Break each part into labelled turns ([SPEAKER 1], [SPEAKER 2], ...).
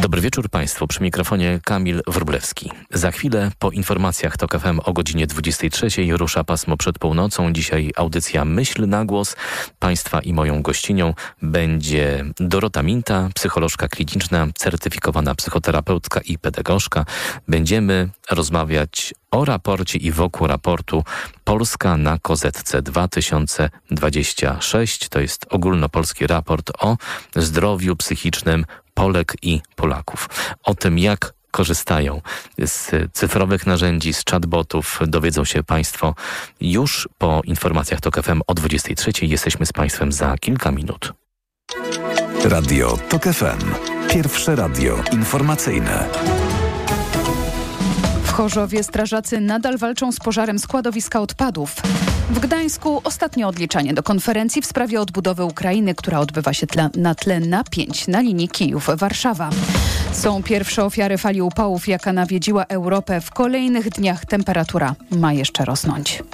[SPEAKER 1] Dobry wieczór Państwu. Przy mikrofonie Kamil Wróblewski. Za chwilę po informacjach TOK FM o godzinie 23 rusza pasmo przed północą. Dzisiaj audycja Myśl na głos. Państwa i moją gościnią będzie Dorota Minta, psycholożka kliniczna, certyfikowana psychoterapeutka i pedagogzka. Będziemy rozmawiać o raporcie i wokół raportu Polska na kozetce 2026. To jest ogólnopolski raport o zdrowiu psychicznym Polek i Polaków. O tym, jak korzystają z cyfrowych narzędzi, z chatbotów, dowiedzą się Państwo już po informacjach TOK FM o 23. Jesteśmy z Państwem za kilka minut.
[SPEAKER 2] Radio TOK FM. Pierwsze radio informacyjne.
[SPEAKER 3] W Chorzowie strażacy nadal walczą z pożarem składowiska odpadów. W Gdańsku ostatnie odliczanie do konferencji w sprawie odbudowy Ukrainy, która odbywa się na tle napięć na linii Kijów-Warszawa. Są pierwsze ofiary fali upałów, jaka nawiedziła Europę. W kolejnych dniach temperatura ma jeszcze rosnąć.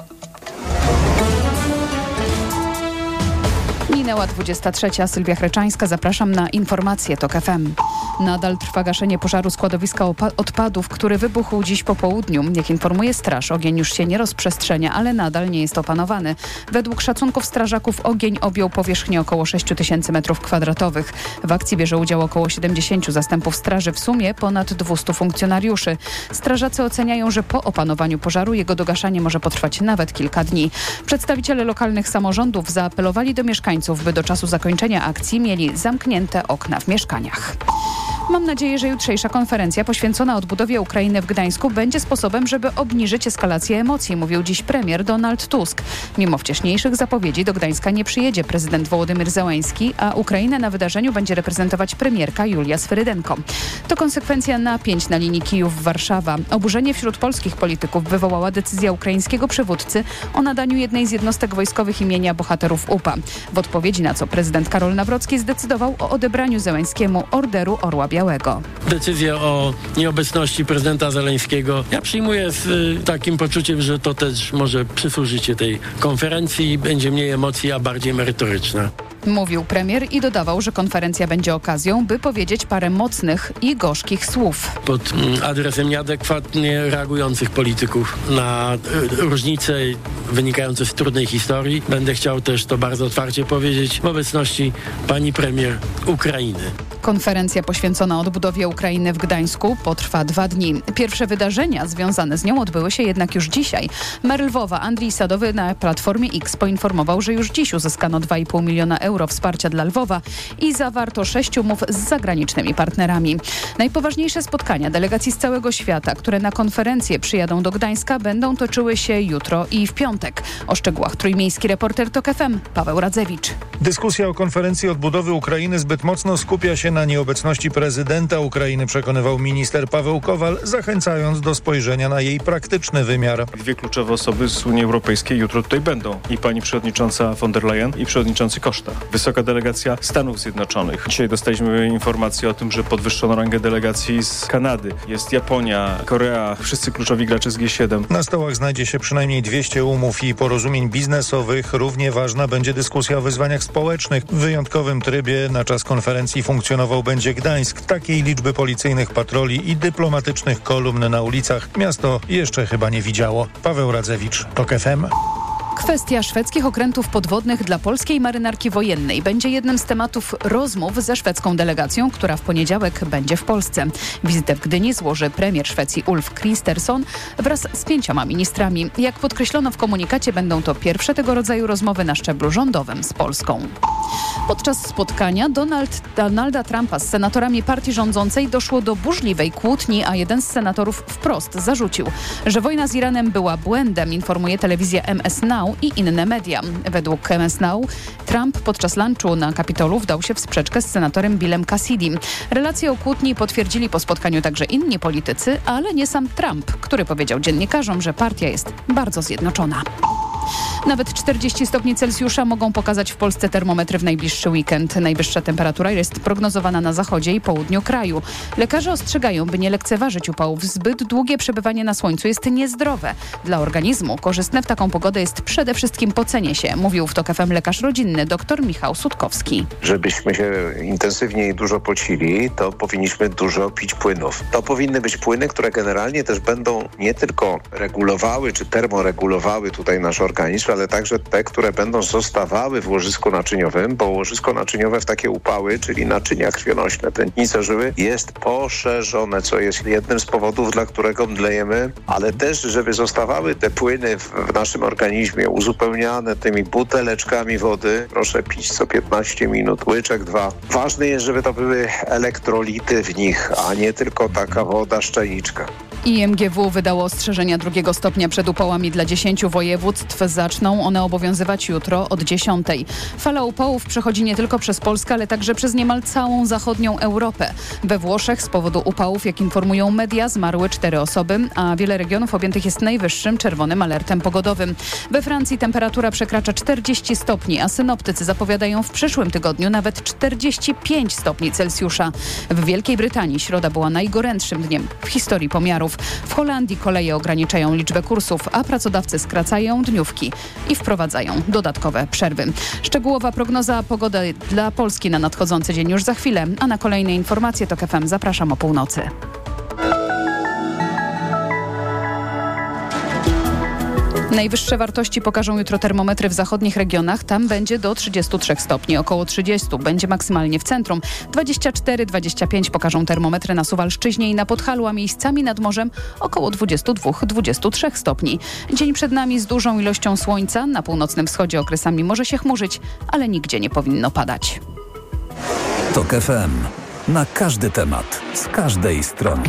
[SPEAKER 3] Minęła 23. Sylwia Chreczańska. Zapraszam na informacje TOK FM. Nadal trwa gaszenie pożaru składowiska odpadów, który wybuchł dziś po południu. Jak informuje straż, ogień już się nie rozprzestrzenia, ale nadal nie jest opanowany. Według szacunków strażaków ogień objął powierzchnię około 6 tysięcy m2. W akcji bierze udział około 70 zastępów straży, w sumie ponad 200 funkcjonariuszy. Strażacy oceniają, że po opanowaniu pożaru jego dogaszanie może potrwać nawet kilka dni. Przedstawiciele lokalnych samorządów zaapelowali do mieszkańców, by do czasu zakończenia akcji mieli zamknięte okna w mieszkaniach. Mam nadzieję, że jutrzejsza konferencja poświęcona odbudowie Ukrainy w Gdańsku będzie sposobem, żeby obniżyć eskalację emocji, mówił dziś premier Donald Tusk. Mimo wcześniejszych zapowiedzi do Gdańska nie przyjedzie prezydent Wołodymyr Zełański, a Ukrainę na wydarzeniu będzie reprezentować premierka Julia Swyrydenko. To konsekwencja napięć na linii Kijów-Warszawa. Oburzenie wśród polskich polityków wywołała decyzja ukraińskiego przywódcy o nadaniu jednej z jednostek wojskowych imienia bohaterów UPA. W odpowiedzi na co prezydent Karol Nawrocki zdecydował o odebraniu Zełańskiemu Orderu Orła Białego.
[SPEAKER 4] Decyzję o nieobecności prezydenta Zeleńskiego ja przyjmuję z takim poczuciem, że to też może przysłużyć się tej konferencji i będzie mniej emocji, a bardziej merytoryczna.
[SPEAKER 3] Mówił premier i dodawał, że konferencja będzie okazją, by powiedzieć parę mocnych i gorzkich słów.
[SPEAKER 4] Pod adresem nieadekwatnie reagujących polityków na różnice wynikające z trudnej historii będę chciał też to bardzo otwarcie powiedzieć w obecności pani premier Ukrainy.
[SPEAKER 3] Konferencja poświęcona odbudowie Ukrainy w Gdańsku potrwa 2 dni. Pierwsze wydarzenia związane z nią odbyły się jednak już dzisiaj. Mer Lwowa Andrii Sadowy na Platformie X poinformował, że już dziś uzyskano 2,5 miliona euro wsparcia dla Lwowa i zawarto 6 umów z zagranicznymi partnerami. Najpoważniejsze spotkania delegacji z całego świata, które na konferencję przyjadą do Gdańska, będą toczyły się jutro i w piątek. O szczegółach trójmiejski reporter TOK FM Paweł Radzewicz.
[SPEAKER 5] Dyskusja o konferencji odbudowy Ukrainy zbyt mocno skupia się na nieobecności prezydenta Ukrainy, przekonywał minister Paweł Kowal, zachęcając do spojrzenia na jej praktyczny wymiar.
[SPEAKER 6] 2 kluczowe osoby z Unii Europejskiej jutro tutaj będą. I pani przewodnicząca von der Leyen i przewodniczący Costa. Wysoka delegacja Stanów Zjednoczonych. Dzisiaj dostaliśmy informację o tym, że podwyższono rangę delegacji z Kanady. Jest Japonia, Korea, wszyscy kluczowi gracze z G7.
[SPEAKER 5] Na stołach znajdzie się przynajmniej 200 umów i porozumień biznesowych. Równie ważna będzie dyskusja o wyzwaniach społecznych. W wyjątkowym trybie na czas konferencji funkcjonował będzie Gdańsk. Takiej liczby policyjnych patroli i dyplomatycznych kolumn na ulicach miasto jeszcze chyba nie widziało. Paweł Radzewicz, TOK FM.
[SPEAKER 3] Kwestia szwedzkich okrętów podwodnych dla polskiej marynarki wojennej będzie jednym z tematów rozmów ze szwedzką delegacją, która w poniedziałek będzie w Polsce. Wizytę w Gdyni złoży premier Szwecji Ulf Kristersson wraz z 5 ministrami. Jak podkreślono w komunikacie, będą to pierwsze tego rodzaju rozmowy na szczeblu rządowym z Polską. Podczas spotkania Donalda Trumpa z senatorami partii rządzącej doszło do burzliwej kłótni, a jeden z senatorów wprost zarzucił, że wojna z Iranem była błędem, informuje telewizja MS Now i inne media. Według MS Now Trump podczas lunchu na Kapitolu wdał się w sprzeczkę z senatorem Billem Cassidy. Relacje o kłótni potwierdzili po spotkaniu także inni politycy, ale nie sam Trump, który powiedział dziennikarzom, że partia jest bardzo zjednoczona. Nawet 40 stopni Celsjusza mogą pokazać w Polsce termometry w najbliższy weekend. Najwyższa temperatura jest prognozowana na zachodzie i południu kraju. Lekarze ostrzegają, by nie lekceważyć upałów. Zbyt długie przebywanie na słońcu jest niezdrowe. Dla organizmu korzystne w taką pogodę jest przede wszystkim pocenie się, mówił w TOK FM lekarz rodzinny dr Michał Sutkowski.
[SPEAKER 7] Żebyśmy się intensywnie i dużo pocili, to powinniśmy dużo pić płynów. To powinny być płyny, które generalnie też będą nie tylko regulowały czy termoregulowały tutaj nasz organizm, ale także te, które będą zostawały w łożysku naczyniowym, bo łożysko naczyniowe w takie upały, czyli naczynia krwionośne, tętnice żyły, jest poszerzone, co jest jednym z powodów, dla którego mdlejemy, ale też, żeby zostawały te płyny w naszym organizmie uzupełniane tymi buteleczkami wody. Proszę pić co 15 minut, łyczek 2. Ważne jest, żeby to były elektrolity w nich, a nie tylko taka woda szczelniczka.
[SPEAKER 3] IMGW wydało ostrzeżenia 2 stopnia przed upałami dla 10 województw. Zaczną one obowiązywać jutro od 10. Fala upałów przechodzi nie tylko przez Polskę, ale także przez niemal całą zachodnią Europę. We Włoszech z powodu upałów, jak informują media, zmarły 4 osoby, a wiele regionów objętych jest najwyższym czerwonym alertem pogodowym. We Francji temperatura przekracza 40 stopni, a synoptycy zapowiadają w przyszłym tygodniu nawet 45 stopni Celsjusza. W Wielkiej Brytanii środa była najgorętszym dniem w historii pomiarów. W Holandii koleje ograniczają liczbę kursów, a pracodawcy skracają dniówki i wprowadzają dodatkowe przerwy. Szczegółowa prognoza pogody dla Polski na nadchodzący dzień już za chwilę, a na kolejne informacje TOK FM zapraszam o północy. Najwyższe wartości pokażą jutro termometry w zachodnich regionach. Tam będzie do 33 stopni, około 30 będzie maksymalnie w centrum. 24-25 pokażą termometry na Suwalszczyźnie i na Podhalu, a miejscami nad morzem około 22-23 stopni. Dzień przed nami z dużą ilością słońca. Na północnym wschodzie okresami może się chmurzyć, ale nigdzie nie powinno padać.
[SPEAKER 2] TOK FM. Na każdy temat, z każdej strony.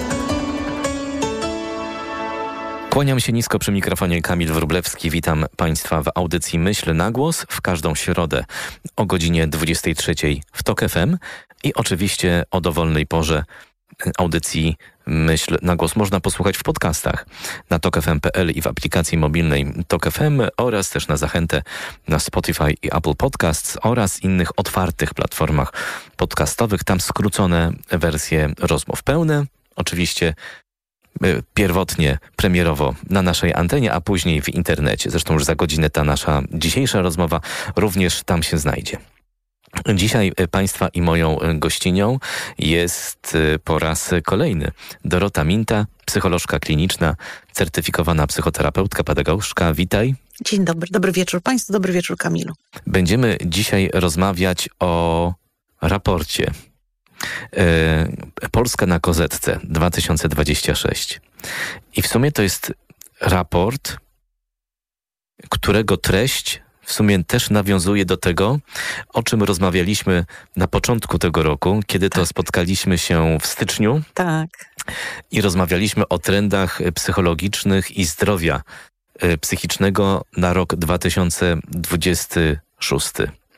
[SPEAKER 1] Kłaniam się nisko przy mikrofonie, Kamil Wróblewski. Witam Państwa w audycji Myśl na głos w każdą środę o godzinie 23 w TOK FM i oczywiście o dowolnej porze audycji Myśl na głos można posłuchać w podcastach na tokfm.pl i w aplikacji mobilnej TOK FM oraz też na zachętę na Spotify i Apple Podcasts oraz innych otwartych platformach podcastowych. Tam skrócone wersje rozmów pełne. Oczywiście pierwotnie, premierowo na naszej antenie, a później w internecie. Zresztą już za godzinę ta nasza dzisiejsza rozmowa również tam się znajdzie. Dzisiaj Państwa i moją gościnią jest po raz kolejny Dorota Minta, psycholożka kliniczna, certyfikowana psychoterapeutka, pedagogzka. Witaj.
[SPEAKER 8] Dzień dobry, dobry wieczór Państwu, dobry wieczór Kamilu.
[SPEAKER 1] Będziemy dzisiaj rozmawiać o raporcie Polska na kozetce 2026. I w sumie to jest raport, którego treść w sumie też nawiązuje do tego, o czym rozmawialiśmy na początku tego roku, kiedy to spotkaliśmy się w styczniu.
[SPEAKER 8] Tak.
[SPEAKER 1] I rozmawialiśmy o trendach psychologicznych i zdrowia psychicznego na rok 2026.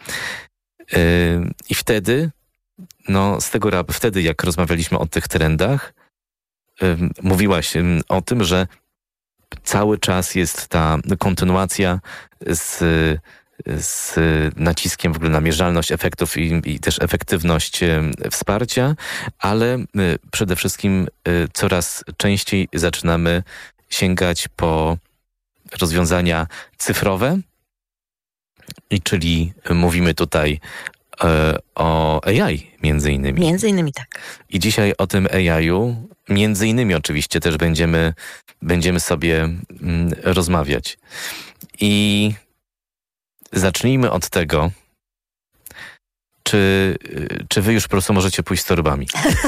[SPEAKER 1] I wtedy wtedy jak rozmawialiśmy o tych trendach, mówiłaś o tym, że cały czas jest ta kontynuacja z naciskiem w ogóle na mierzalność efektów i też efektywność wsparcia, ale przede wszystkim coraz częściej zaczynamy sięgać po rozwiązania cyfrowe, czyli mówimy tutaj o AI między innymi.
[SPEAKER 8] Między innymi tak.
[SPEAKER 1] I dzisiaj o tym AI-u, między innymi oczywiście też będziemy sobie rozmawiać. I zacznijmy od tego, czy wy już po prostu możecie pójść z torbami?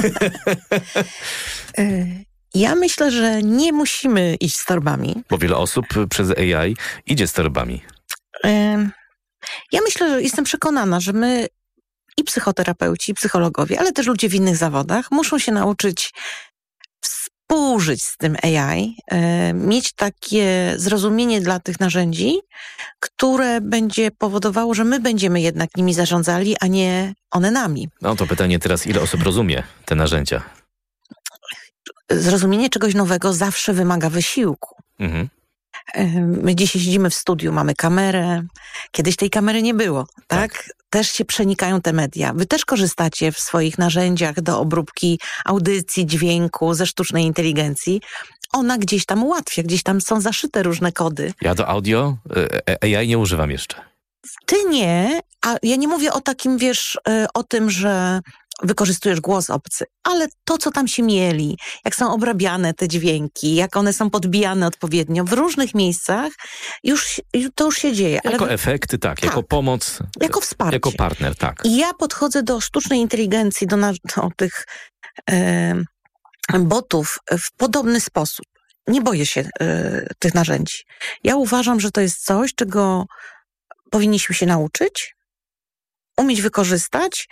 [SPEAKER 8] Ja myślę, że nie musimy iść z torbami.
[SPEAKER 1] Bo wiele osób przez AI idzie z torbami.
[SPEAKER 8] Ja myślę, że jestem przekonana, że my i psychoterapeuci, i psychologowie, ale też ludzie w innych zawodach muszą się nauczyć współżyć z tym AI, mieć takie zrozumienie dla tych narzędzi, które będzie powodowało, że my będziemy jednak nimi zarządzali, a nie one nami.
[SPEAKER 1] No to pytanie teraz, ile osób rozumie te narzędzia?
[SPEAKER 8] Zrozumienie czegoś nowego zawsze wymaga wysiłku.
[SPEAKER 1] Mhm.
[SPEAKER 8] My dzisiaj siedzimy w studiu, mamy kamerę. Kiedyś tej kamery nie było, tak? Też się przenikają te media. Wy też korzystacie w swoich narzędziach do obróbki audycji, dźwięku, ze sztucznej inteligencji. Ona gdzieś tam ułatwia, gdzieś tam są zaszyte różne kody.
[SPEAKER 1] Ja do audio AI nie używam jeszcze.
[SPEAKER 8] Ty nie, a ja nie mówię o takim, o tym, że wykorzystujesz głos obcy, ale to, co tam się mieli, jak są obrabiane te dźwięki, jak one są podbijane odpowiednio, w różnych miejscach to już się dzieje.
[SPEAKER 1] Jako efekty, tak, jako pomoc.
[SPEAKER 8] Jako wsparcie.
[SPEAKER 1] Jako partner, tak.
[SPEAKER 8] I ja podchodzę do sztucznej inteligencji, do tych botów w podobny sposób. Nie boję się tych narzędzi. Ja uważam, że to jest coś, czego powinniśmy się nauczyć, umieć wykorzystać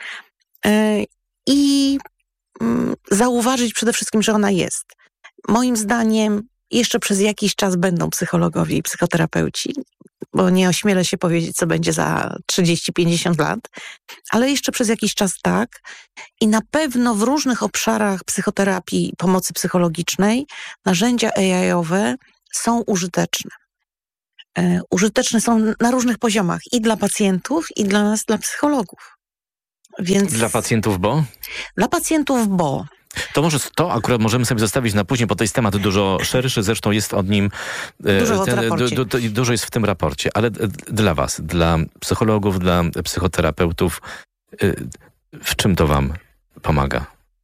[SPEAKER 8] i zauważyć przede wszystkim, że ona jest. Moim zdaniem jeszcze przez jakiś czas będą psychologowie i psychoterapeuci, bo nie ośmielę się powiedzieć, co będzie za 30-50 lat, ale jeszcze przez jakiś czas tak. I na pewno w różnych obszarach psychoterapii i pomocy psychologicznej narzędzia AI-owe są użyteczne. Użyteczne są na różnych poziomach i dla pacjentów, i dla nas, dla psychologów. Więc
[SPEAKER 1] dla pacjentów, bo?
[SPEAKER 8] Dla pacjentów, bo...
[SPEAKER 1] To może to akurat możemy sobie zostawić na później, bo to jest temat dużo szerszy, zresztą jest od nim... Dużo jest w tym raporcie, ale dla was, dla psychologów, dla psychoterapeutów, w czym to wam pomaga?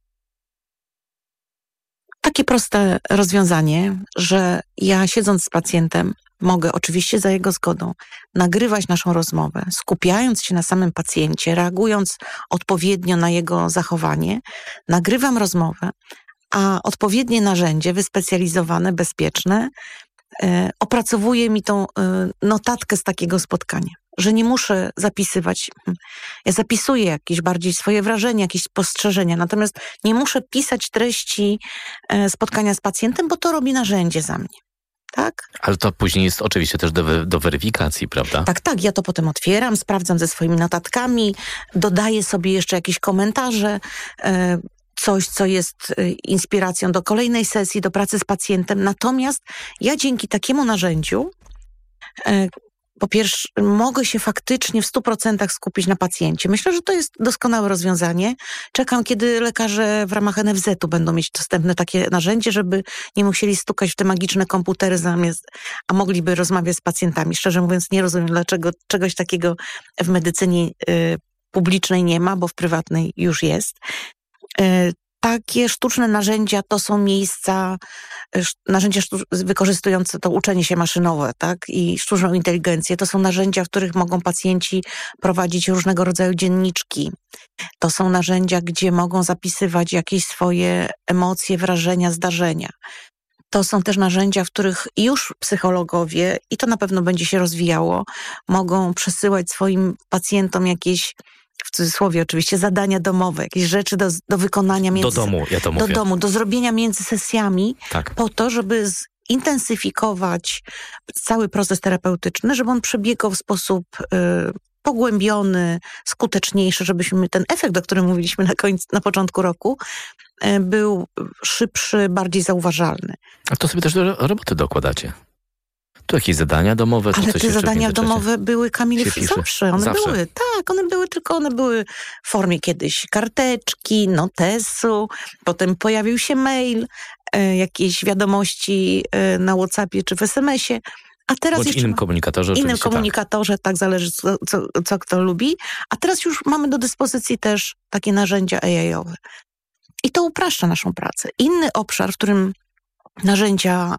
[SPEAKER 8] Takie proste rozwiązanie, że ja siedząc z pacjentem mogę oczywiście za jego zgodą nagrywać naszą rozmowę, skupiając się na samym pacjencie, reagując odpowiednio na jego zachowanie, nagrywam rozmowę, a odpowiednie narzędzie wyspecjalizowane, bezpieczne opracowuje mi tą notatkę z takiego spotkania, że nie muszę zapisywać. Ja zapisuję jakieś bardziej swoje wrażenia, jakieś spostrzeżenia, natomiast nie muszę pisać treści spotkania z pacjentem, bo to robi narzędzie za mnie. Tak?
[SPEAKER 1] Ale to później jest oczywiście też do weryfikacji, prawda?
[SPEAKER 8] Tak. Ja to potem otwieram, sprawdzam ze swoimi notatkami, dodaję sobie jeszcze jakieś komentarze, coś, co jest inspiracją do kolejnej sesji, do pracy z pacjentem. Natomiast ja dzięki takiemu narzędziu po pierwsze, mogę się faktycznie w 100% skupić na pacjencie. Myślę, że to jest doskonałe rozwiązanie. Czekam, kiedy lekarze w ramach NFZ-u będą mieć dostępne takie narzędzie, żeby nie musieli stukać w te magiczne komputery a mogliby rozmawiać z pacjentami. Szczerze mówiąc, nie rozumiem, dlaczego czegoś takiego w medycynie publicznej nie ma, bo w prywatnej już jest. Takie sztuczne narzędzia to są narzędzia wykorzystujące to uczenie się maszynowe, tak? I sztuczną inteligencję. To są narzędzia, w których mogą pacjenci prowadzić różnego rodzaju dzienniczki. To są narzędzia, gdzie mogą zapisywać jakieś swoje emocje, wrażenia, zdarzenia. To są też narzędzia, w których już psychologowie, i to na pewno będzie się rozwijało, mogą przesyłać swoim pacjentom jakieś, w cudzysłowie oczywiście, zadania domowe, jakieś rzeczy do wykonania
[SPEAKER 1] do domu, ja to mówię.
[SPEAKER 8] Do domu, do zrobienia między sesjami,
[SPEAKER 1] tak.
[SPEAKER 8] Po to, żeby zintensyfikować cały proces terapeutyczny, żeby on przebiegał w sposób pogłębiony, skuteczniejszy, żebyśmy ten efekt, o którym mówiliśmy na początku roku, był szybszy, bardziej zauważalny.
[SPEAKER 1] A to sobie też do roboty dokładacie. Tu jakieś zadania domowe?
[SPEAKER 8] Ale te zadania domowe były, Kamil, zawsze. One były, tak, one były w formie kiedyś karteczki, notesu, potem pojawił się mail, jakieś wiadomości na WhatsAppie czy w SMS-ie. A teraz
[SPEAKER 1] bądź innym komunikatorze.
[SPEAKER 8] Innym komunikatorze, tak zależy co kto lubi. A teraz już mamy do dyspozycji też takie narzędzia AI-owe. I to upraszcza naszą pracę. Inny obszar, w którym narzędzia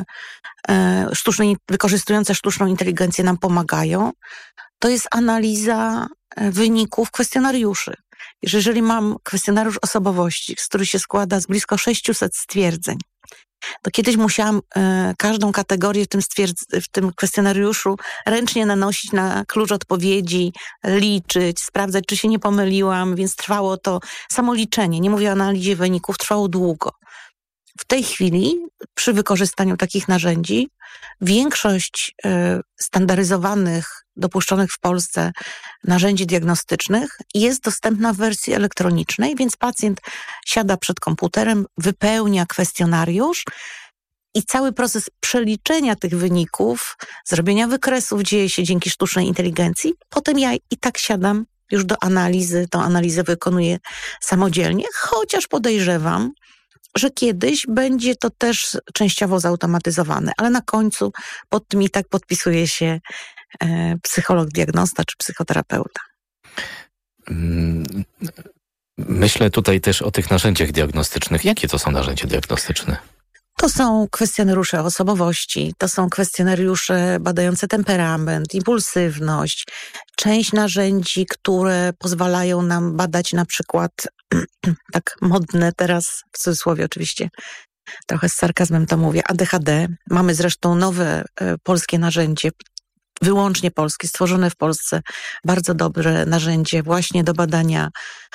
[SPEAKER 8] wykorzystujące sztuczną inteligencję nam pomagają, to jest analiza wyników kwestionariuszy. Jeżeli mam kwestionariusz osobowości, który się składa z blisko 600 stwierdzeń, to kiedyś musiałam każdą kategorię w tym kwestionariuszu ręcznie nanosić na klucz odpowiedzi, liczyć, sprawdzać, czy się nie pomyliłam, więc trwało to samo liczenie, nie mówię o analizie wyników, trwało długo. W tej chwili, przy wykorzystaniu takich narzędzi, większość standaryzowanych, dopuszczonych w Polsce narzędzi diagnostycznych jest dostępna w wersji elektronicznej, więc pacjent siada przed komputerem, wypełnia kwestionariusz I cały proces przeliczenia tych wyników, zrobienia wykresów dzieje się dzięki sztucznej inteligencji. Potem ja i tak siadam już do analizy, tą analizę wykonuję samodzielnie, chociaż podejrzewam, że kiedyś będzie to też częściowo zautomatyzowane, ale na końcu pod tym i tak podpisuje się psycholog, diagnosta czy psychoterapeuta.
[SPEAKER 1] Myślę tutaj też o tych narzędziach diagnostycznych. Jakie to są narzędzia diagnostyczne?
[SPEAKER 8] To są kwestionariusze osobowości, to są kwestionariusze badające temperament, impulsywność, część narzędzi, które pozwalają nam badać na przykład, tak modne teraz, w cudzysłowie oczywiście, trochę z sarkazmem to mówię, ADHD. Mamy zresztą nowe polskie narzędzie, wyłącznie polskie, stworzone w Polsce, bardzo dobre narzędzie właśnie do badania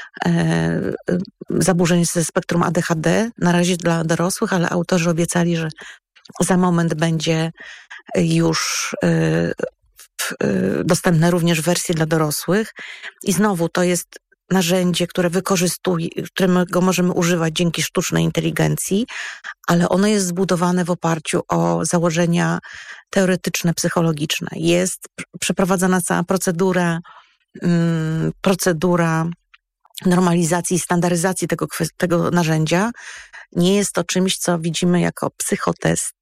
[SPEAKER 8] zaburzeń ze spektrum ADHD, na razie dla dorosłych, ale autorzy obiecali, że za moment będzie już dostępne również w wersji dla dorosłych. I znowu to jest narzędzie, którego możemy używać dzięki sztucznej inteligencji, ale ono jest zbudowane w oparciu o założenia teoretyczne, psychologiczne. Jest przeprowadzana cała procedura normalizacji i standaryzacji tego narzędzia. Nie jest to czymś, co widzimy jako psychotest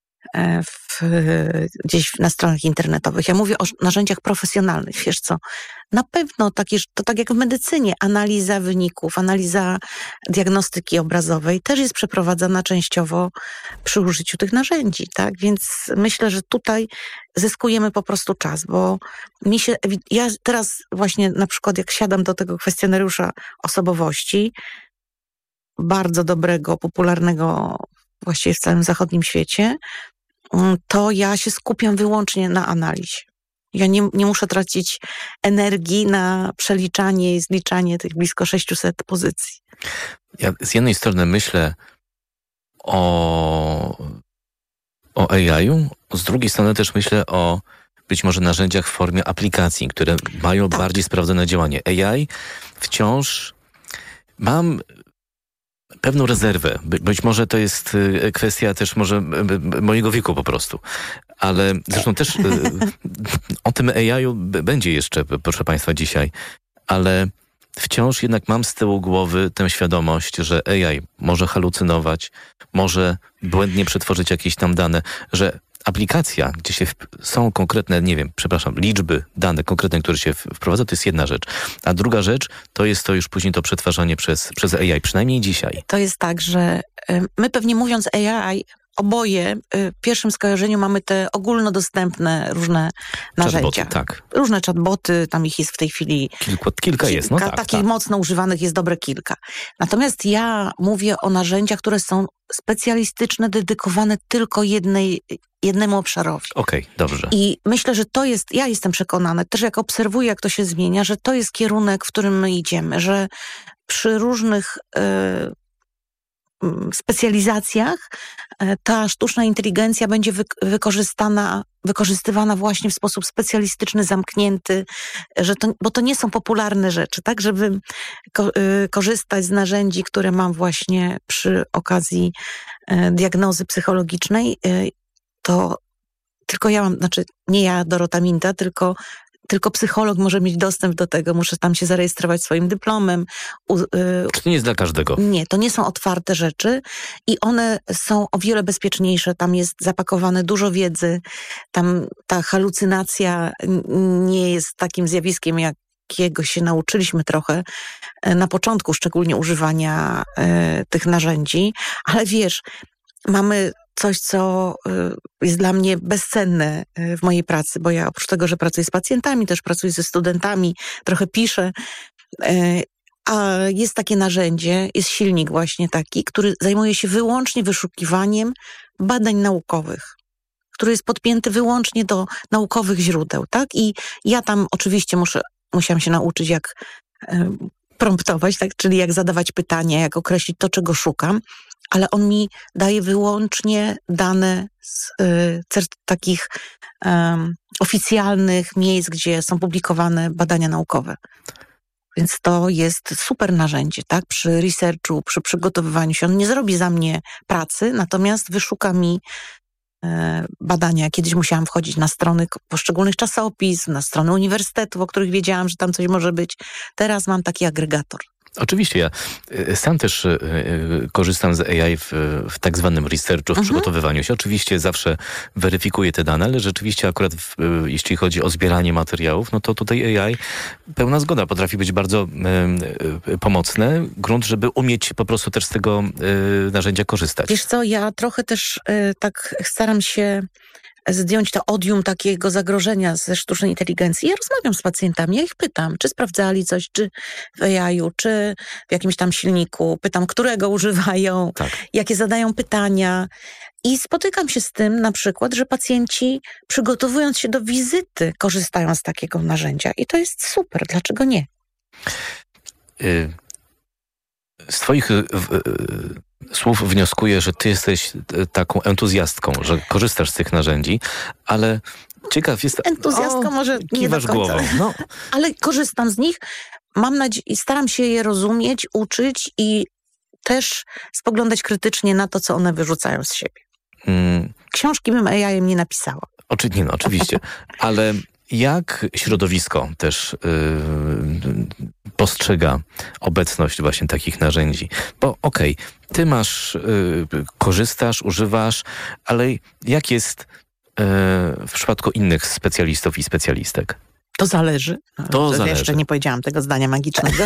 [SPEAKER 8] gdzieś na stronach internetowych. Ja mówię o narzędziach profesjonalnych. Wiesz co? Na pewno to tak jak w medycynie, analiza wyników, analiza diagnostyki obrazowej też jest przeprowadzana częściowo przy użyciu tych narzędzi, tak? Więc myślę, że tutaj zyskujemy po prostu czas, bo ja teraz właśnie na przykład jak siadam do tego kwestionariusza osobowości, bardzo dobrego, popularnego właściwie w całym zachodnim świecie, to ja się skupiam wyłącznie na analizie. Ja nie muszę tracić energii na przeliczanie i zliczanie tych blisko 600 pozycji.
[SPEAKER 1] Ja z jednej strony myślę o AI-u, z drugiej strony też myślę o być może narzędziach w formie aplikacji, które mają bardziej sprawdzone działanie. AI wciąż mam pewną rezerwę. Być może to jest kwestia też może mojego wieku po prostu. Ale zresztą też o tym AI-u będzie jeszcze, proszę Państwa, dzisiaj. Ale wciąż jednak mam z tyłu głowy tę świadomość, że AI może halucynować, może błędnie przetworzyć jakieś tam dane, że aplikacja, gdzie są konkretne, liczby, dane konkretne, które się wprowadza, to jest jedna rzecz. A druga rzecz to jest to już później to przetwarzanie przez AI, przynajmniej dzisiaj.
[SPEAKER 8] To jest tak, że my pewnie mówiąc AI, oboje w pierwszym skojarzeniu mamy te ogólnodostępne różne narzędzia.
[SPEAKER 1] Chatboty, tak.
[SPEAKER 8] Różne chatboty, tam ich jest w tej chwili
[SPEAKER 1] kilka jest, no tak.
[SPEAKER 8] Takich mocno używanych jest dobre kilka. Natomiast ja mówię o narzędziach, które są specjalistyczne, dedykowane tylko jednemu obszarowi.
[SPEAKER 1] Okej, dobrze.
[SPEAKER 8] I myślę, że to jest, ja jestem przekonana, też jak obserwuję, jak to się zmienia, że to jest kierunek, w którym my idziemy, że przy różnych specjalizacjach ta sztuczna inteligencja będzie wykorzystywana właśnie w sposób specjalistyczny, zamknięty, bo to nie są popularne rzeczy, tak? Żeby korzystać z narzędzi, które mam właśnie przy okazji diagnozy psychologicznej, to tylko ja mam, nie ja, Dorota Minta, tylko psycholog może mieć dostęp do tego, muszę tam się zarejestrować swoim dyplomem.
[SPEAKER 1] Czy to nie jest dla każdego?
[SPEAKER 8] Nie, to nie są otwarte rzeczy i one są o wiele bezpieczniejsze. Tam jest zapakowane dużo wiedzy, tam ta halucynacja nie jest takim zjawiskiem, jakiego się nauczyliśmy trochę na początku, szczególnie używania tych narzędzi, ale wiesz, mamy coś, co jest dla mnie bezcenne w mojej pracy, bo ja oprócz tego, że pracuję z pacjentami, też pracuję ze studentami, trochę piszę, a jest takie narzędzie, jest silnik właśnie taki, który zajmuje się wyłącznie wyszukiwaniem badań naukowych, który jest podpięty wyłącznie do naukowych źródeł, tak? I ja tam oczywiście musiałam się nauczyć, jak promptować, tak? Czyli jak zadawać pytania, jak określić to, czego szukam, ale on mi daje wyłącznie dane z takich oficjalnych miejsc, gdzie są publikowane badania naukowe. Więc to jest super narzędzie, tak? Przy researchu, przy przygotowywaniu się. On nie zrobi za mnie pracy, natomiast wyszuka mi badania. Kiedyś musiałam wchodzić na strony poszczególnych czasopism, na strony uniwersytetów, o których wiedziałam, że tam coś może być. Teraz mam taki agregator.
[SPEAKER 1] Oczywiście, ja sam też korzystam z AI w tak zwanym researchu, w przygotowywaniu się. Oczywiście zawsze weryfikuję te dane, ale rzeczywiście akurat jeśli chodzi o zbieranie materiałów, no to tutaj AI, pełna zgoda, potrafi być bardzo pomocne. Grunt, żeby umieć po prostu też z tego narzędzia korzystać.
[SPEAKER 8] Wiesz co, ja trochę też tak staram się zdjąć to odium takiego zagrożenia ze sztucznej inteligencji. Ja rozmawiam z pacjentami, ja ich pytam, czy sprawdzali coś, czy w AI-u, czy w jakimś tam silniku. Pytam, którego używają, jakie zadają pytania. I spotykam się z tym na przykład, że pacjenci przygotowując się do wizyty korzystają z takiego narzędzia. I to jest super. Dlaczego nie?
[SPEAKER 1] Z twoich słów wnioskuję, że ty jesteś taką entuzjastką, że korzystasz z tych narzędzi, ale ciekaw jest...
[SPEAKER 8] Entuzjastką może nie do końca.
[SPEAKER 1] Głową. No.
[SPEAKER 8] Ale korzystam z nich. Mam nadzieję i staram się je rozumieć, uczyć i też spoglądać krytycznie na to, co one wyrzucają z siebie. Książki bym AI-em nie napisała.
[SPEAKER 1] Oczywiście. Ale jak środowisko też postrzega obecność właśnie takich narzędzi? Bo ty korzystasz, używasz, ale jak jest w przypadku innych specjalistów i specjalistek?
[SPEAKER 8] To zależy. Jeszcze nie powiedziałam tego zdania magicznego.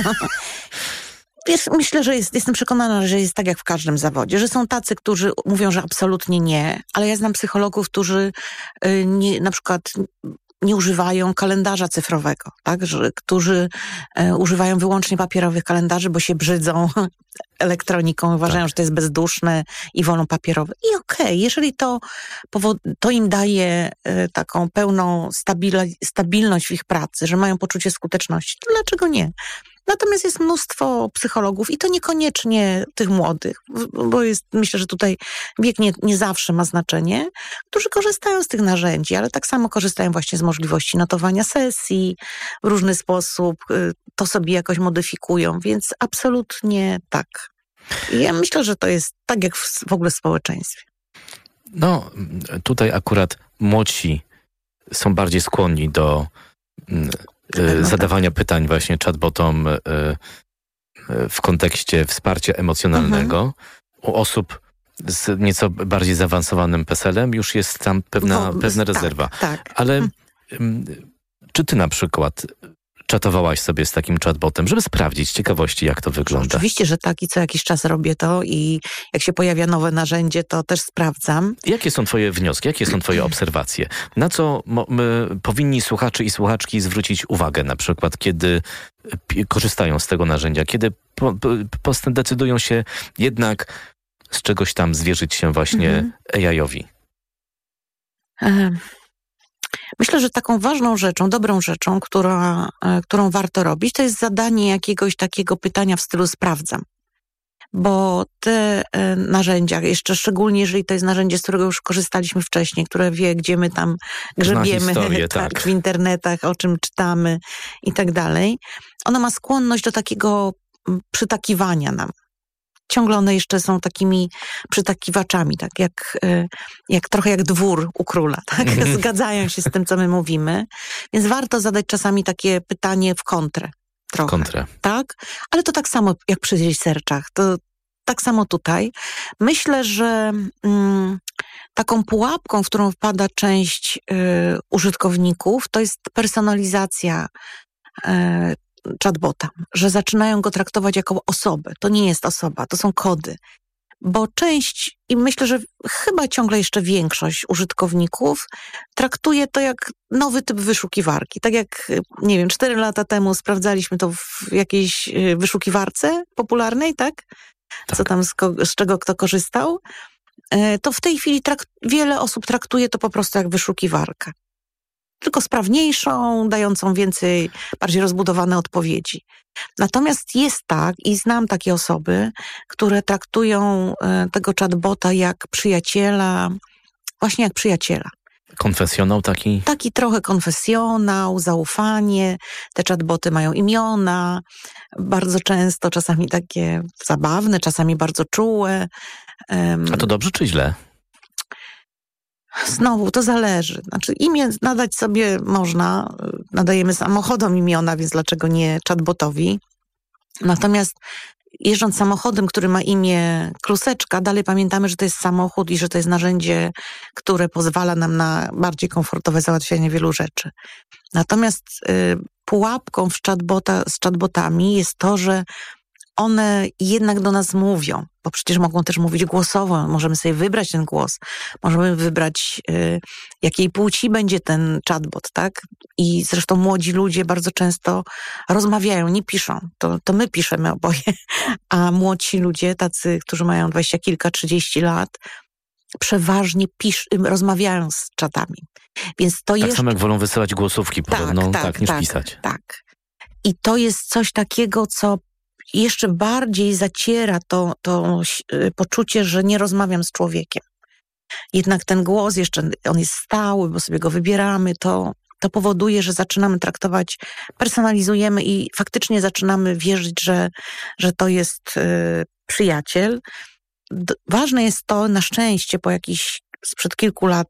[SPEAKER 8] Myślę, że jestem przekonana, że jest tak jak w każdym zawodzie, że są tacy, którzy mówią, że absolutnie nie, ale ja znam psychologów, którzy na przykład nie używają kalendarza cyfrowego, tak? Którzy używają wyłącznie papierowych kalendarzy, bo się brzydzą elektroniką, uważają, że to jest bezduszne i wolą papierowe. I jeżeli to im daje taką pełną stabilność w ich pracy, że mają poczucie skuteczności, to dlaczego nie? Natomiast jest mnóstwo psychologów i to niekoniecznie tych młodych, bo myślę, że tutaj wiek nie zawsze ma znaczenie, którzy korzystają z tych narzędzi, ale tak samo korzystają właśnie z możliwości notowania sesji w różny sposób, to sobie jakoś modyfikują, więc absolutnie tak. I ja myślę, że to jest tak jak w ogóle w społeczeństwie.
[SPEAKER 1] No, tutaj akurat młodsi są bardziej skłonni do zadawania pytań właśnie chatbotom w kontekście wsparcia emocjonalnego. U osób z nieco bardziej zaawansowanym PESEL-em już jest tam pewna rezerwa.
[SPEAKER 8] Tak.
[SPEAKER 1] Ale czy ty na przykład czatowałaś sobie z takim chatbotem, żeby sprawdzić z ciekawości, jak to wygląda?
[SPEAKER 8] Oczywiście, że tak i co jakiś czas robię to i jak się pojawia nowe narzędzie, to też sprawdzam.
[SPEAKER 1] Jakie są twoje wnioski, jakie są twoje obserwacje? Na co powinni słuchacze i słuchaczki zwrócić uwagę, na przykład kiedy korzystają z tego narzędzia, kiedy decydują się jednak z czegoś tam zwierzyć się właśnie AI-owi?
[SPEAKER 8] Myślę, że taką ważną rzeczą, dobrą rzeczą, którą warto robić, to jest zadanie jakiegoś takiego pytania w stylu sprawdzam. Bo te narzędzia, jeszcze szczególnie jeżeli to jest narzędzie, z którego już korzystaliśmy wcześniej, które wie, gdzie my tam grzebiemy w internetach, o czym czytamy i tak dalej, ono ma skłonność do takiego przytakiwania nam. Ciągle one jeszcze są takimi przytakiwaczami, tak jak trochę jak dwór u króla, tak? Zgadzają się z tym, co my mówimy. Więc warto zadać czasami takie pytanie w kontrę. Trochę. Tak? Ale to tak samo jak przy researchach. To tak samo tutaj. Myślę, że taką pułapką, w którą wpada część użytkowników, to jest personalizacja chatbota, że zaczynają go traktować jako osobę. To nie jest osoba, to są kody. Bo część, i myślę, że chyba ciągle jeszcze większość użytkowników traktuje to jak nowy typ wyszukiwarki. Tak jak, 4 lata temu sprawdzaliśmy to w jakiejś wyszukiwarce popularnej, tak? Co tam, z czego kto korzystał. To w tej chwili wiele osób traktuje to po prostu jak wyszukiwarkę. Tylko sprawniejszą, dającą bardziej rozbudowane odpowiedzi. Natomiast jest tak, i znam takie osoby, które traktują tego chatbota jak przyjaciela, właśnie jak przyjaciela.
[SPEAKER 1] Konfesjonał taki?
[SPEAKER 8] Taki trochę konfesjonał, zaufanie. Te chatboty mają imiona, bardzo często, czasami takie zabawne, czasami bardzo czułe.
[SPEAKER 1] A to dobrze czy źle?
[SPEAKER 8] Znowu, to zależy. Znaczy imię nadać sobie można, nadajemy samochodom imiona, więc dlaczego nie chatbotowi? Natomiast jeżdżąc samochodem, który ma imię Kluseczka, dalej pamiętamy, że to jest samochód i że to jest narzędzie, które pozwala nam na bardziej komfortowe załatwianie wielu rzeczy. Natomiast pułapką z chatbotami jest to, że one jednak do nas mówią, bo przecież mogą też mówić głosowo, możemy sobie wybrać ten głos, możemy wybrać jakiej płci będzie ten chatbot, tak? I zresztą młodzi ludzie bardzo często rozmawiają, nie piszą, to my piszemy oboje, a młodsi ludzie, tacy, którzy mają 20 kilka, 30 lat, przeważnie rozmawiają z czatami. Więc to
[SPEAKER 1] tak samo jak wolą wysyłać głosówki podobno, niż pisać.
[SPEAKER 8] Tak. I to jest coś takiego, co jeszcze bardziej zaciera to poczucie, że nie rozmawiam z człowiekiem. Jednak ten głos jeszcze, on jest stały, bo sobie go wybieramy, to powoduje, że zaczynamy traktować, personalizujemy i faktycznie zaczynamy wierzyć, że to jest przyjaciel. Ważne jest to, na szczęście, sprzed kilku lat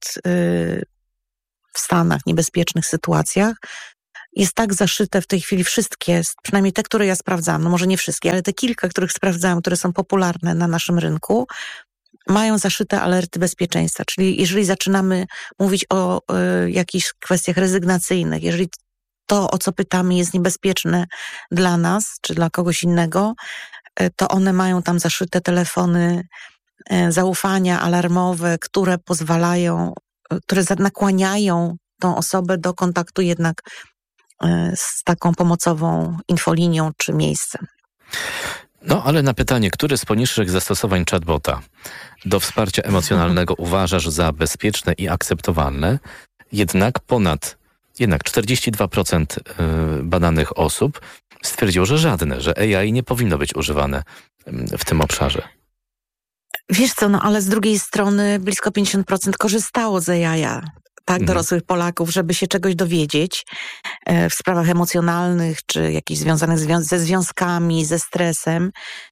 [SPEAKER 8] w Stanach, niebezpiecznych sytuacjach, jest tak zaszyte w tej chwili wszystkie, przynajmniej te, które ja sprawdzałam, no może nie wszystkie, ale te kilka, których sprawdzałam, które są popularne na naszym rynku, mają zaszyte alerty bezpieczeństwa. Czyli jeżeli zaczynamy mówić o jakichś kwestiach rezygnacyjnych, jeżeli to, o co pytamy, jest niebezpieczne dla nas, czy dla kogoś innego, to one mają tam zaszyte telefony zaufania alarmowe, które pozwalają, które nakłaniają tą osobę do kontaktu jednak z taką pomocową infolinią czy miejscem.
[SPEAKER 1] No, ale na pytanie, które z poniższych zastosowań chatbota do wsparcia emocjonalnego uważasz za bezpieczne i akceptowalne, jednak 42% badanych osób stwierdziło, że żadne, że AI nie powinno być używane w tym obszarze.
[SPEAKER 8] Wiesz co, no ale z drugiej strony blisko 50% korzystało z AI, tak, dorosłych Polaków, żeby się czegoś dowiedzieć w sprawach emocjonalnych, czy jakichś związanych ze związkami, ze stresem.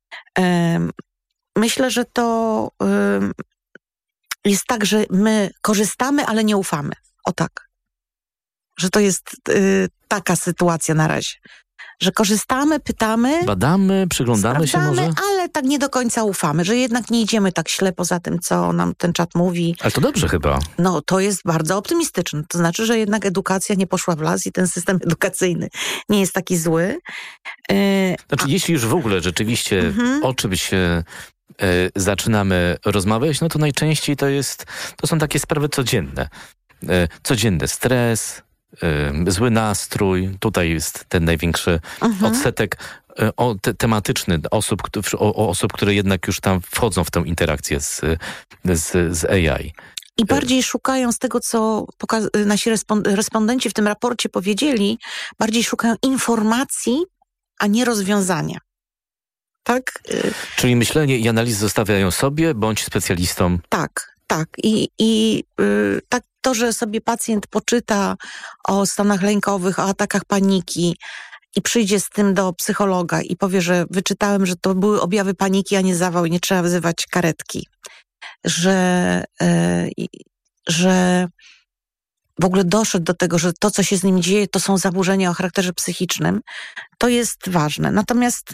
[SPEAKER 8] Myślę, że to jest tak, że my korzystamy, ale nie ufamy. O tak. Że to jest taka sytuacja na razie. Że korzystamy, pytamy,
[SPEAKER 1] badamy, przyglądamy się może?
[SPEAKER 8] Ale tak nie do końca ufamy, że jednak nie idziemy tak ślepo za tym, co nam ten czat mówi.
[SPEAKER 1] Ale to dobrze chyba.
[SPEAKER 8] No, to jest bardzo optymistyczne. To znaczy, że jednak edukacja nie poszła w las i ten system edukacyjny nie jest taki zły.
[SPEAKER 1] Znaczy, jeśli już w ogóle rzeczywiście o czymś zaczynamy rozmawiać, no to najczęściej to są takie sprawy codzienne. Codzienny stres, zły nastrój. Tutaj jest ten największy odsetek tematyczny osób, które jednak już tam wchodzą w tę interakcję z AI.
[SPEAKER 8] I bardziej szukają z tego, co nasi respondenci w tym raporcie powiedzieli, bardziej szukają informacji, a nie rozwiązania. Tak?
[SPEAKER 1] Czyli myślenie i analizy zostawiają sobie bądź specjalistom.
[SPEAKER 8] Tak. I tak to, że sobie pacjent poczyta o stanach lękowych, o atakach paniki i przyjdzie z tym do psychologa i powie, że wyczytałem, że to były objawy paniki, a nie zawał i nie trzeba wzywać karetki. Że w ogóle doszedł do tego, że to, co się z nim dzieje, to są zaburzenia o charakterze psychicznym, to jest ważne. Natomiast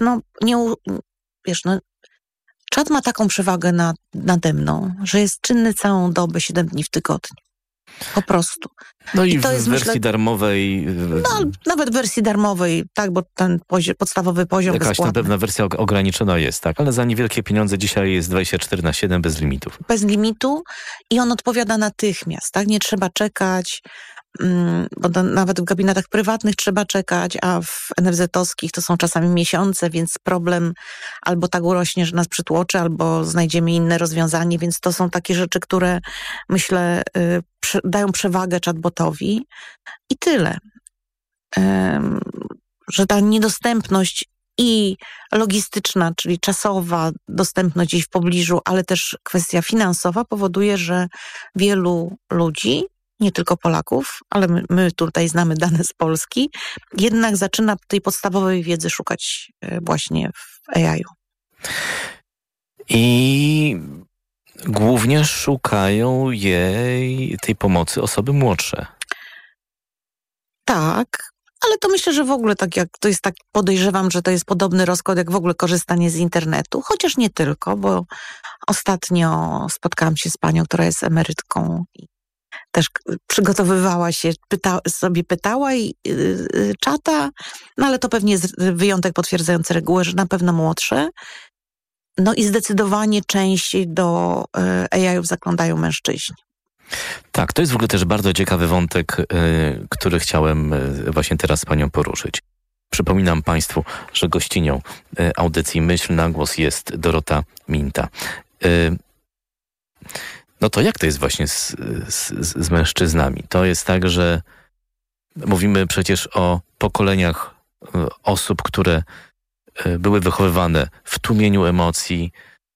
[SPEAKER 8] czat ma taką przewagę nade mną, że jest czynny całą dobę, 7 dni w tygodniu. Po prostu.
[SPEAKER 1] No i to jest, wersji darmowej...
[SPEAKER 8] No, nawet w wersji darmowej, tak, bo ten podstawowy poziom
[SPEAKER 1] jakaś
[SPEAKER 8] bezpłatny.
[SPEAKER 1] Jakaś pewna wersja ograniczona jest, tak, ale za niewielkie pieniądze dzisiaj jest 24/7 bez limitów.
[SPEAKER 8] Bez limitu i on odpowiada natychmiast, tak, nie trzeba czekać, bo nawet w gabinetach prywatnych trzeba czekać, a w NFZ-owskich to są czasami miesiące, więc problem albo tak urośnie, że nas przytłoczy, albo znajdziemy inne rozwiązanie, więc to są takie rzeczy, które myślę dają przewagę chatbotowi i tyle. Że ta niedostępność i logistyczna, czyli czasowa dostępność gdzieś w pobliżu, ale też kwestia finansowa powoduje, że wielu ludzi nie tylko Polaków, ale my tutaj znamy dane z Polski, jednak zaczyna tej podstawowej wiedzy szukać właśnie w AI-u.
[SPEAKER 1] I głównie szukają tej pomocy osoby młodsze.
[SPEAKER 8] Tak, ale to myślę, że w ogóle podejrzewam, że to jest podobny rozkład jak w ogóle korzystanie z internetu, chociaż nie tylko, bo ostatnio spotkałam się z panią, która jest emerytką i też przygotowywała się, pytała i czata, no ale to pewnie jest wyjątek potwierdzający regułę, że na pewno młodsze. No i zdecydowanie częściej do AI-ów zaglądają mężczyźni.
[SPEAKER 1] Tak, to jest w ogóle też bardzo ciekawy wątek, który chciałem właśnie teraz z panią poruszyć. Przypominam państwu, że gościnią audycji Myśl na głos jest Dorota Minta. No to jak to jest właśnie z mężczyznami? To jest tak, że mówimy przecież o pokoleniach osób, które były wychowywane w tłumieniu emocji,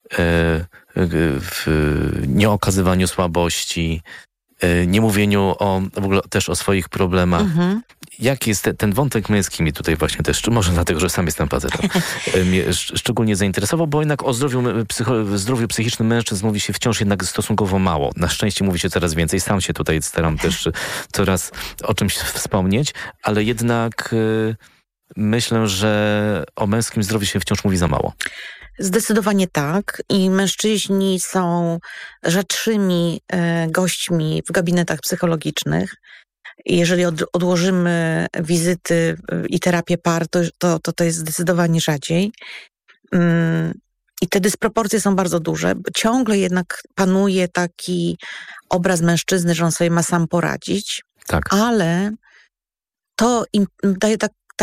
[SPEAKER 1] w nieokazywaniu słabości, nie mówieniu w ogóle też o swoich problemach. Mhm. Jak jest ten wątek męski mnie tutaj właśnie też, czy może dlatego, że sam jestem facetem, mnie szczególnie zainteresował, bo jednak o zdrowiu psychicznym mężczyzn mówi się wciąż jednak stosunkowo mało. Na szczęście mówi się coraz więcej. Sam się tutaj staram też coraz o czymś wspomnieć, ale jednak myślę, że o męskim zdrowiu się wciąż mówi za mało.
[SPEAKER 8] Zdecydowanie tak. I mężczyźni są rzadszymi gośćmi w gabinetach psychologicznych. Jeżeli odłożymy wizyty i terapię par, to jest zdecydowanie rzadziej. I te dysproporcje są bardzo duże. Ciągle jednak panuje taki obraz mężczyzny, że on sobie ma sam poradzić. Tak. Ale to im daje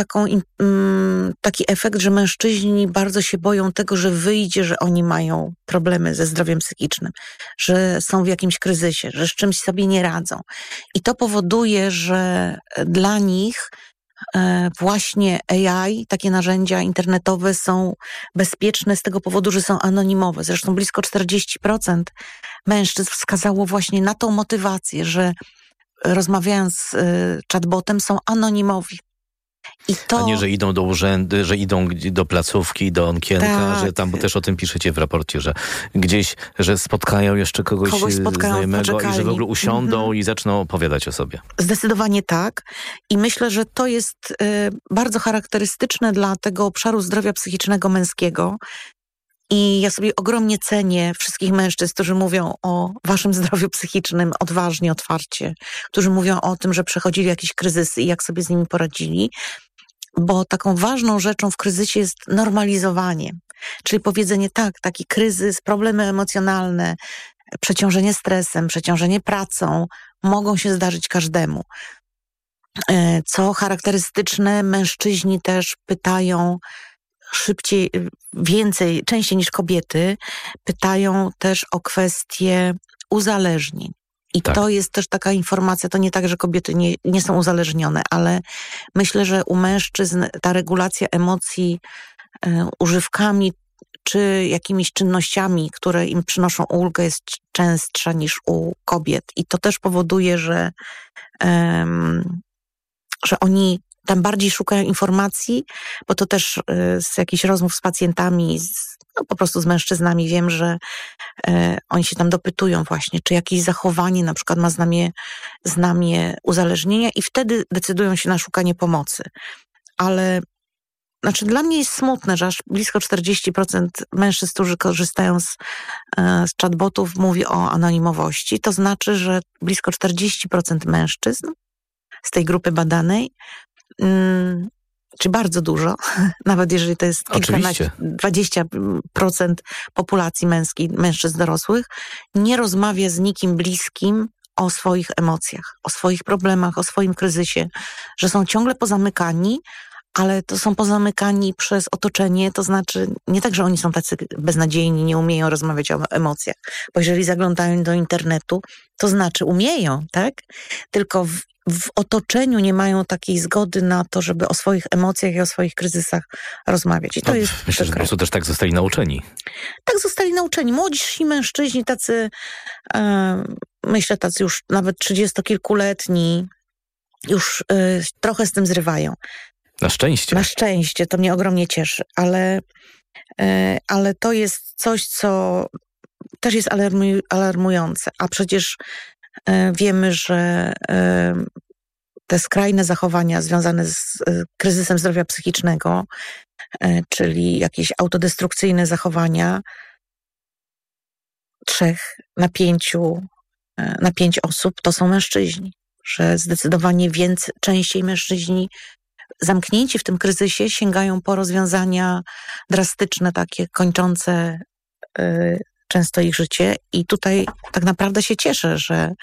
[SPEAKER 8] taki efekt, że mężczyźni bardzo się boją tego, że wyjdzie, że oni mają problemy ze zdrowiem psychicznym, że są w jakimś kryzysie, że z czymś sobie nie radzą. I to powoduje, że dla nich właśnie AI, takie narzędzia internetowe są bezpieczne z tego powodu, że są anonimowe. Zresztą blisko 40% mężczyzn wskazało właśnie na tą motywację, że rozmawiając z chatbotem są anonimowi.
[SPEAKER 1] A nie, że idą do urzędu, że idą do placówki, do okienka, tak. Że tam, bo też o tym piszecie w raporcie, że gdzieś, że spotkają jeszcze kogoś znajomego i że w ogóle usiądą i zaczną opowiadać o sobie.
[SPEAKER 8] Zdecydowanie tak. I myślę, że to jest bardzo charakterystyczne dla tego obszaru zdrowia psychicznego męskiego. I ja sobie ogromnie cenię wszystkich mężczyzn, którzy mówią o waszym zdrowiu psychicznym odważnie, otwarcie, którzy mówią o tym, że przechodzili jakieś kryzysy i jak sobie z nimi poradzili, bo taką ważną rzeczą w kryzysie jest normalizowanie, czyli powiedzenie tak, taki kryzys, problemy emocjonalne, przeciążenie stresem, przeciążenie pracą mogą się zdarzyć każdemu. Co charakterystyczne, mężczyźni też pytają szybciej, więcej, częściej niż kobiety, pytają też o kwestie uzależnień. I tak. To jest też taka informacja, to nie tak, że kobiety nie są uzależnione, ale myślę, że u mężczyzn ta regulacja emocji używkami czy jakimiś czynnościami, które im przynoszą ulgę, jest częstsza niż u kobiet. I to też powoduje, że oni tam bardziej szukają informacji, bo to też z jakichś rozmów z pacjentami, po prostu z mężczyznami wiem, że oni się tam dopytują właśnie, czy jakieś zachowanie na przykład ma znamie uzależnienia i wtedy decydują się na szukanie pomocy. Ale dla mnie jest smutne, że aż blisko 40% mężczyzn, którzy korzystają z chatbotów, mówi o anonimowości. To znaczy, że blisko 40% mężczyzn z tej grupy badanej, czy bardzo dużo, nawet jeżeli to jest 20% populacji mężczyzn dorosłych, nie rozmawia z nikim bliskim o swoich emocjach, o swoich problemach, o swoim kryzysie, że są ciągle pozamykani, ale to są pozamykani przez otoczenie, to znaczy nie tak, że oni są tacy beznadziejni, nie umieją rozmawiać o emocjach, bo jeżeli zaglądają do internetu, to znaczy umieją, tak? Tylko w otoczeniu nie mają takiej zgody na to, żeby o swoich emocjach i o swoich kryzysach rozmawiać. I to jest
[SPEAKER 1] myślę, że po prostu też tak zostali nauczeni.
[SPEAKER 8] Tak zostali nauczeni. Młodzi mężczyźni tacy myślę, tacy już nawet 30-kilkuletni, już trochę z tym zrywają.
[SPEAKER 1] Na szczęście.
[SPEAKER 8] Na szczęście, to mnie ogromnie cieszy, ale to jest coś, co też jest alarmujące, a przecież wiemy, że te skrajne zachowania związane z kryzysem zdrowia psychicznego, czyli jakieś autodestrukcyjne zachowania 3 na 5 osób to są mężczyźni, że zdecydowanie częściej mężczyźni zamknięci w tym kryzysie sięgają po rozwiązania drastyczne, takie kończące często ich życie i tutaj tak naprawdę się cieszę, że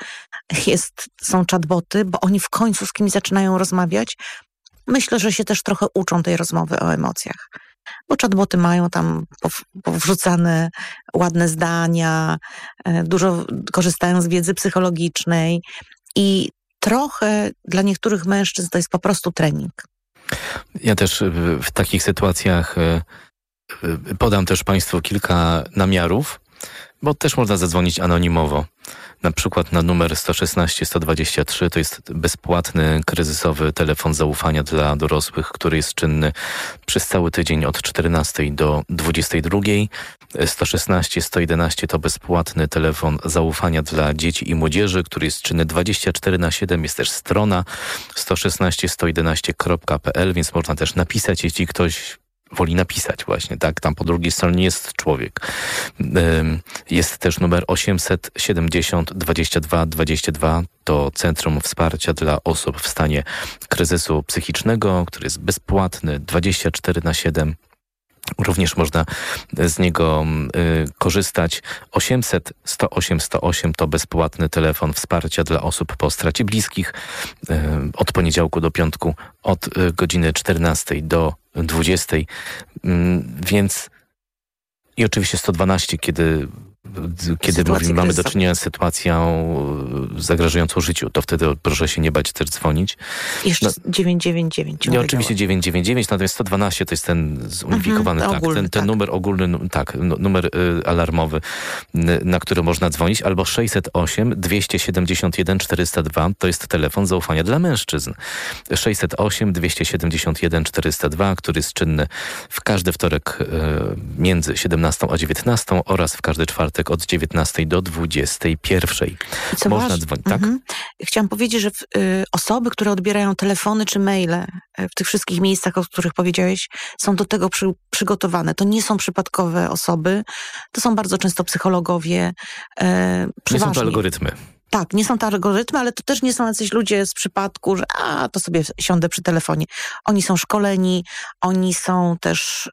[SPEAKER 8] są chatboty, bo oni w końcu z kimś zaczynają rozmawiać. Myślę, że się też trochę uczą tej rozmowy o emocjach, bo chatboty mają tam powrzucane ładne zdania, dużo korzystają z wiedzy psychologicznej i trochę dla niektórych mężczyzn to jest po prostu trening.
[SPEAKER 1] Ja też w takich sytuacjach podam też Państwu kilka namiarów, bo też można zadzwonić anonimowo. Na przykład na numer 116 123, to jest bezpłatny, kryzysowy telefon zaufania dla dorosłych, który jest czynny przez cały tydzień od 14 do 22. 116 111 to bezpłatny telefon zaufania dla dzieci i młodzieży, który jest czynny 24/7. Jest też strona 116 111.pl, więc można też napisać, jeśli ktoś woli napisać właśnie, tak? Tam po drugiej stronie jest człowiek. Jest też numer 870 22 22. To Centrum Wsparcia dla Osób w stanie kryzysu psychicznego, który jest bezpłatny 24/7. Również można z niego korzystać. 800 108 108 to bezpłatny telefon wsparcia dla osób po stracie bliskich. Od poniedziałku do piątku od godziny 14 do 20. Więc i oczywiście 112, kiedy mamy do czynienia z sytuacją zagrażającą życiu, to wtedy proszę się nie bać też dzwonić.
[SPEAKER 8] Jeszcze 999.
[SPEAKER 1] Nie, oczywiście 999, natomiast 112 to jest ten zunifikowany, ten numer ogólny, numer alarmowy, na który można dzwonić, albo 608 271 402, to jest telefon zaufania dla mężczyzn. 608 271 402, który jest czynny w każdy wtorek między 17 a 19 oraz w każdy czwartek od 19 do 21. Można dzwonić, tak?
[SPEAKER 8] Chciałam powiedzieć, że osoby, które odbierają telefony czy maile w tych wszystkich miejscach, o których powiedziałeś, są do tego przygotowane. To nie są przypadkowe osoby, to są bardzo często psychologowie.
[SPEAKER 1] Nie są to algorytmy.
[SPEAKER 8] Tak, nie są to algorytmy, ale to też nie są jacyś ludzie z przypadku, że to sobie siądę przy telefonie. Oni są szkoleni, oni są też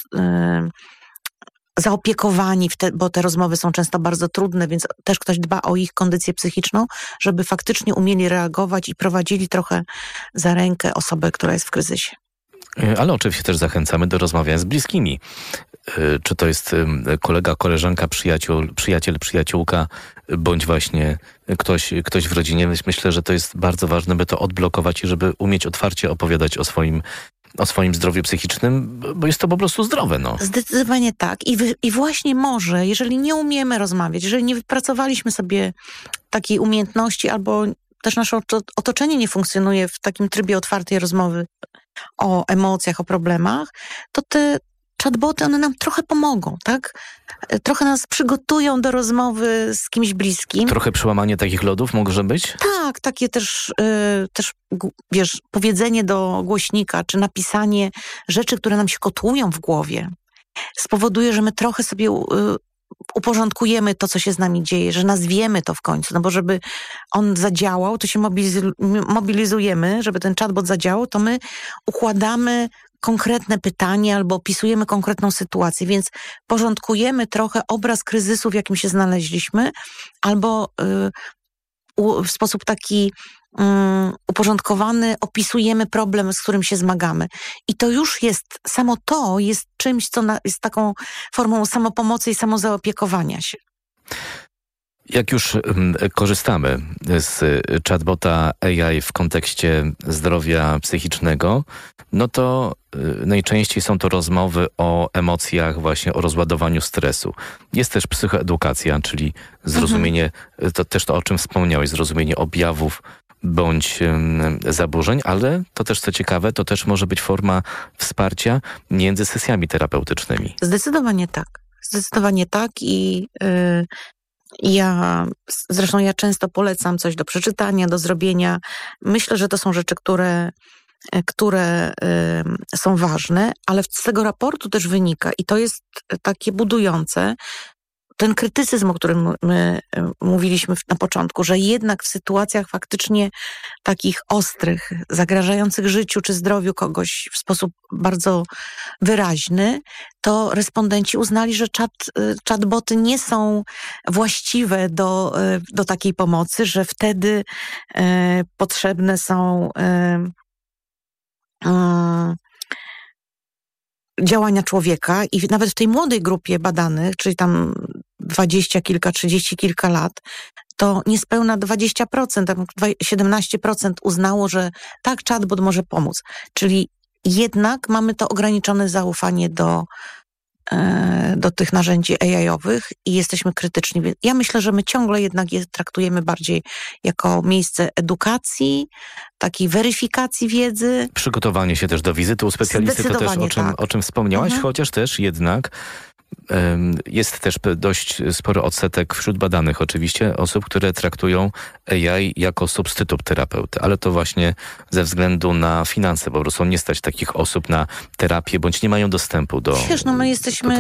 [SPEAKER 8] zaopiekowani, bo te rozmowy są często bardzo trudne, więc też ktoś dba o ich kondycję psychiczną, żeby faktycznie umieli reagować i prowadzili trochę za rękę osobę, która jest w kryzysie.
[SPEAKER 1] Ale oczywiście też zachęcamy do rozmawiania z bliskimi. Czy to jest kolega, koleżanka, przyjaciel, przyjaciółka, bądź właśnie ktoś w rodzinie. Myślę, że to jest bardzo ważne, by to odblokować i żeby umieć otwarcie opowiadać o swoim zdrowiu psychicznym, bo jest to po prostu zdrowe.
[SPEAKER 8] Zdecydowanie tak. I właśnie może, jeżeli nie umiemy rozmawiać, jeżeli nie wypracowaliśmy sobie takiej umiejętności, albo też nasze otoczenie nie funkcjonuje w takim trybie otwartej rozmowy o emocjach, o problemach, to te chatboty, one nam trochę pomogą, tak? Trochę nas przygotują do rozmowy z kimś bliskim.
[SPEAKER 1] Trochę przełamanie takich lodów może być?
[SPEAKER 8] Tak, takie też wiesz, powiedzenie do głośnika, czy napisanie rzeczy, które nam się kotłują w głowie, spowoduje, że my trochę sobie uporządkujemy to, co się z nami dzieje, że nazwiemy to w końcu, no bo żeby on zadziałał, to się mobilizujemy, żeby ten chatbot zadziałał, to my układamy konkretne pytanie albo opisujemy konkretną sytuację, więc porządkujemy trochę obraz kryzysu, w jakim się znaleźliśmy, albo w sposób taki uporządkowany opisujemy problem, z którym się zmagamy. I to już jest, samo to jest czymś, co jest taką formą samopomocy i samozaopiekowania się.
[SPEAKER 1] Jak już korzystamy z chatbota AI w kontekście zdrowia psychicznego, no to najczęściej są to rozmowy o emocjach, właśnie o rozładowaniu stresu. Jest też psychoedukacja, czyli zrozumienie, to też to, o czym wspomniałeś, zrozumienie objawów bądź zaburzeń, ale to też, co ciekawe, to też może być forma wsparcia między sesjami terapeutycznymi.
[SPEAKER 8] Zdecydowanie tak. Zdecydowanie tak i ja często polecam coś do przeczytania, do zrobienia. Myślę, że to są rzeczy, które są ważne, ale z tego raportu też wynika i to jest takie budujące, ten krytycyzm, o którym my mówiliśmy na początku, że jednak w sytuacjach faktycznie takich ostrych, zagrażających życiu czy zdrowiu kogoś w sposób bardzo wyraźny, to respondenci uznali, że chatboty nie są właściwe do takiej pomocy, że wtedy potrzebne są działania człowieka i nawet w tej młodej grupie badanych, czyli tam 20 kilka, 30 kilka lat, to niespełna 20%, tam 17% uznało, że tak, chatbot może pomóc. Czyli jednak mamy to ograniczone zaufanie do tych narzędzi AI-owych i jesteśmy krytyczni. Ja myślę, że my ciągle jednak je traktujemy bardziej jako miejsce edukacji, takiej weryfikacji wiedzy.
[SPEAKER 1] Przygotowanie się też do wizyty u specjalisty, to też o czym wspomniałaś, chociaż też jednak jest też dość spory odsetek wśród badanych oczywiście osób, które traktują AI jako substytut terapeuty, ale to właśnie ze względu na finanse, po prostu nie stać takich osób na terapię, bądź nie mają dostępu do
[SPEAKER 8] Wiesz, my jesteśmy